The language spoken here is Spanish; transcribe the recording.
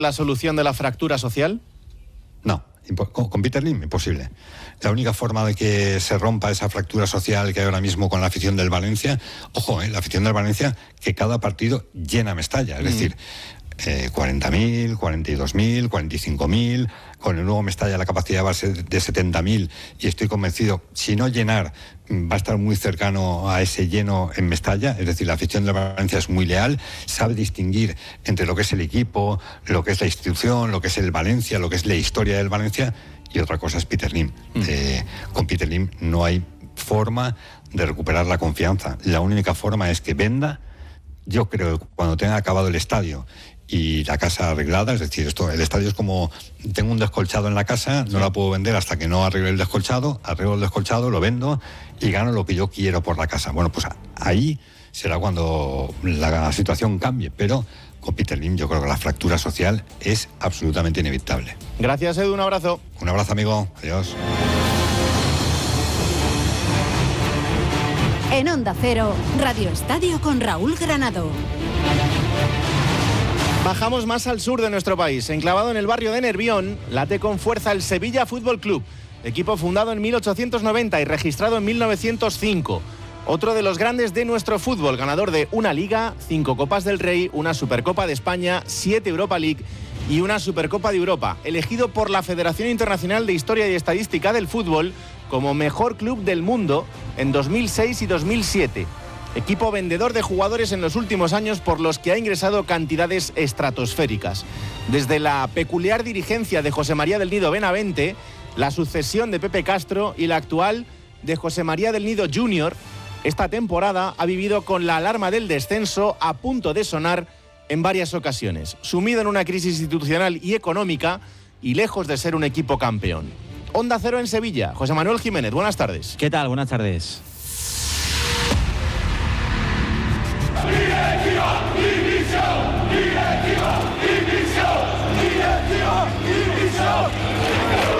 la solución de la fractura social? No, con Peter Lim, imposible. La única forma de que se rompa esa fractura social que hay ahora mismo con la afición del Valencia, ojo, la afición del Valencia, que cada partido llena Mestalla, es decir, 40.000, 42.000, 45.000, con el nuevo Mestalla la capacidad va a ser de 70.000 y estoy convencido, si no llenar, va a estar muy cercano a ese lleno en Mestalla, es decir, la afición de Valencia es muy leal, sabe distinguir entre lo que es el equipo, lo que es la institución, lo que es el Valencia, lo que es la historia del Valencia, y otra cosa es Peter Lim. Con Peter Lim no hay forma de recuperar la confianza, la única forma es que venda. Yo creo que cuando tenga acabado el estadio y la casa arreglada, es decir, el estadio es como, tengo un descolchado en la casa, no la puedo vender hasta que no arregle el descolchado, arreglo el descolchado, lo vendo y gano lo que yo quiero por la casa. Bueno, pues ahí será cuando la situación cambie, pero con Peter Lim yo creo que la fractura social es absolutamente inevitable. Gracias, Edu, un abrazo. Un abrazo, amigo, adiós. En Onda Cero, Radio Estadio con Raúl Granado. Bajamos más al sur de nuestro país. Enclavado en el barrio de Nervión, late con fuerza el Sevilla Fútbol Club, equipo fundado en 1890 y registrado en 1905. Otro de los grandes de nuestro fútbol, ganador de una Liga, 5 Copas del Rey, una Supercopa de España, 7 Europa League y una Supercopa de Europa. Elegido por la Federación Internacional de Historia y Estadística del Fútbol como mejor club del mundo en 2006 y 2007. Equipo vendedor de jugadores en los últimos años por los que ha ingresado cantidades estratosféricas. Desde la peculiar dirigencia de José María del Nido Benavente, la sucesión de Pepe Castro y la actual de José María del Nido Jr., esta temporada ha vivido con la alarma del descenso a punto de sonar en varias ocasiones, sumido en una crisis institucional y económica y lejos de ser un equipo campeón. Onda Cero en Sevilla. José Manuel Jiménez, buenas tardes. ¿Qué tal? Buenas tardes.